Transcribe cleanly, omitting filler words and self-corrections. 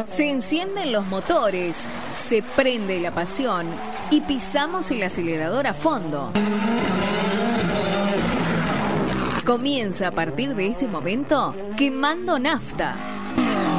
Se encienden los motores, se prende la pasión y pisamos el acelerador a fondo. Comienza a partir de este momento Quemando Nafta.